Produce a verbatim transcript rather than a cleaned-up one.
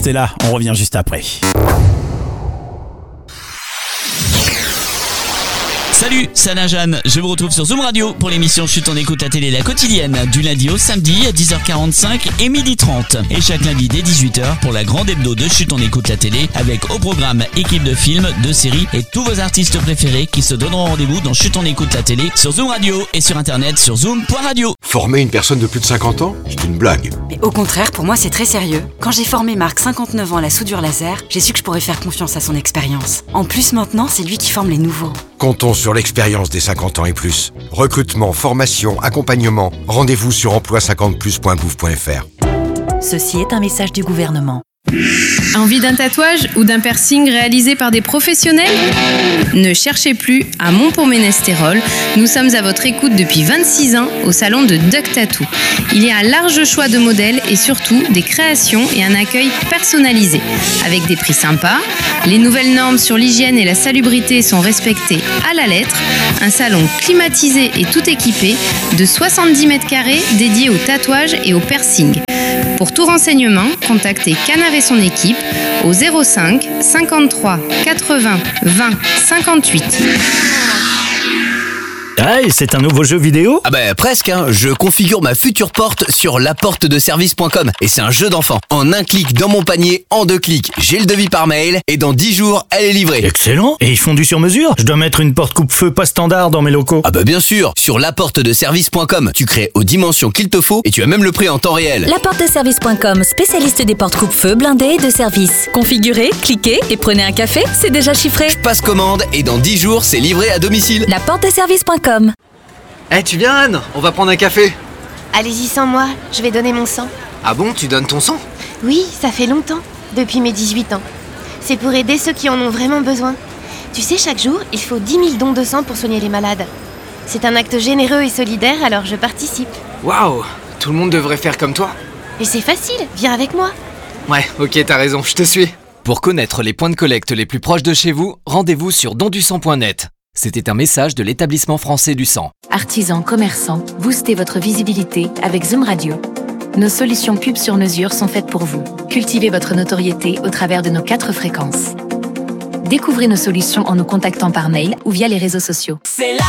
C'est là, on revient juste après. Salut, c'est Alain Jeanne. Je vous retrouve sur Zoom Radio pour l'émission Chut on écoute la télé la quotidienne du lundi au samedi à dix heures quarante-cinq et midi trente. Et chaque lundi dès dix-huit heures pour la grande hebdo de Chut on écoute la télé avec au programme équipe de films, de séries et tous vos artistes préférés qui se donneront rendez-vous dans Chut on écoute la télé sur Zoom Radio et sur internet sur zoom point radio. Former une personne de plus de cinquante ans, c'est une blague. Mais au contraire, pour moi, c'est très sérieux. Quand j'ai formé Marc, cinquante-neuf ans, à la soudure laser, j'ai su que je pourrais faire confiance à son expérience. En plus, maintenant, c'est lui qui forme les nouveaux. Comptons sur l'expérience des cinquante ans et plus. Recrutement, formation, accompagnement. Rendez-vous sur emploi cinquante plus point gouv point f r. Ceci est un message du gouvernement. Envie d'un tatouage ou d'un piercing réalisé par des professionnels ? Ne cherchez plus à Montpont-Ménestérol. Nous sommes à votre écoute depuis vingt-six ans au salon de Duck Tattoo. Il y a un large choix de modèles et surtout des créations et un accueil personnalisé. Avec des prix sympas, les nouvelles normes sur l'hygiène et la salubrité sont respectées à la lettre. Un salon climatisé et tout équipé de soixante-dix mètres carrés dédié au tatouage et au piercing. Pour tout renseignement, contactez Canard et son équipe au zéro cinq cinquante-trois quatre-vingts vingt cinquante-huit. Ah, et c'est un nouveau jeu vidéo ? Ah bah presque, hein. Je configure ma future porte sur la porte de service point com et c'est un jeu d'enfant. En un clic dans mon panier, en deux clics, j'ai le devis par mail et dans dix jours, elle est livrée. Excellent. Et ils font du sur-mesure ? Je dois mettre une porte coupe-feu pas standard dans mes locaux. Ah bah bien sûr, sur la porte de service point com, tu crées aux dimensions qu'il te faut et tu as même le prix en temps réel. La porte de service point com, spécialiste des portes coupe-feu blindées et de service. Configurez, cliquez et prenez un café, c'est déjà chiffré. Je passe commande et dans dix jours, c'est livré à domicile. La porte de service point com. Eh, hey, tu viens Anne ? On va prendre un café. Allez-y sans moi, je vais donner mon sang. Ah bon, tu donnes ton sang ? Oui, ça fait longtemps, depuis mes dix-huit ans. C'est pour aider ceux qui en ont vraiment besoin. Tu sais, chaque jour, il faut dix mille dons de sang pour soigner les malades. C'est un acte généreux et solidaire, alors je participe. Waouh, tout le monde devrait faire comme toi. Et c'est facile, viens avec moi. Ouais, ok, t'as raison, je te suis. Pour connaître les points de collecte les plus proches de chez vous, rendez-vous sur don du sang point net. C'était un message de l'établissement français du sang. Artisans, commerçants, boostez votre visibilité avec Zoom Radio. Nos solutions pubs sur mesure sont faites pour vous. Cultivez votre notoriété au travers de nos quatre fréquences. Découvrez nos solutions en nous contactant par mail ou via les réseaux sociaux. C'est là